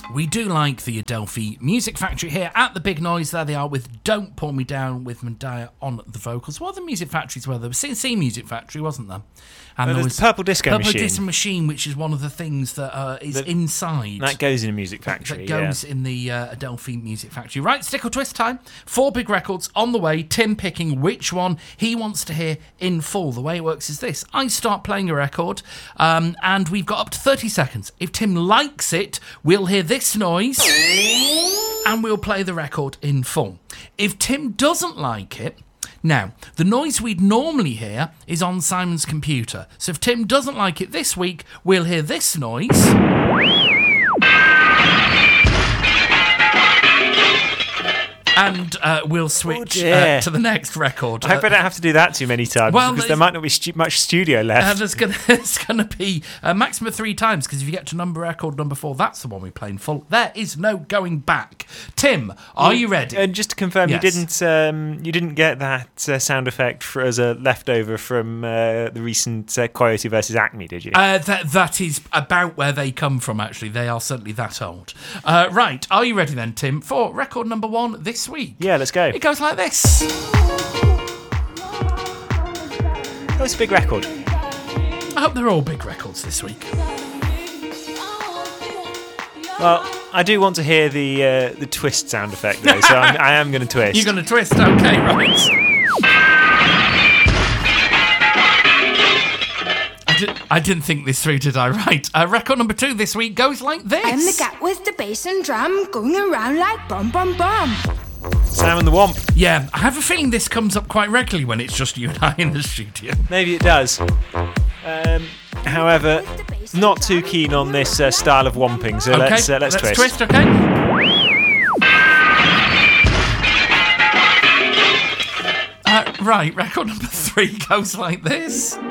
We do like the Adelphi Music Factory here at the Big Noise. There they are with Don't Pull Me Down with Medea on the vocals. What other music factories were there? There was CNC Music Factory, wasn't there? And there was the Purple Disco Machine. Purple Disco Machine, which is one of the things that is inside. That goes in a music factory. That goes in the Adelphi Music Factory. Right, stick or twist time. 4 big records on the way. Tim picking which one he wants to hear in full. The way it works is this. I start playing a record, and we've got up to 30 seconds. If Tim likes it, we'll hear this noise, and we'll play the record in full. If Tim doesn't like it, now, the noise we'd normally hear is on Simon's computer. So if Tim doesn't like it this week, we'll hear this noise. And we'll switch to the next record. I hope I don't have to do that too many times, because there might not be much studio left. There's going to be a maximum of 3 times, because if you get to record number 4, that's the one we play in full. There is no going back. Tim, are you ready? And just to confirm, yes. you didn't get that sound effect as a leftover from the recent Coyote versus Acme, did you? That is about where they come from, actually. They are certainly that old. Right, are you ready then, Tim, for record number 1 this week? Yeah, let's go. It goes like this. Oh, it's a big record. I hope they're all big records this week. Well, I do want to hear the twist sound effect, though, so I am going to twist. You're going to twist? Okay, right. I didn't think this through, did I? Right. Record number 2 this week goes like this. I'm the cat with the bass and drum going around like bum bum bum. Sam and the Womp. Yeah, I have a feeling this comes up quite regularly when it's just you and I in the studio. Maybe it does. However, not too keen on this style of womping, so okay, let's twist. Twist, okay? Right, record number 3 goes like this.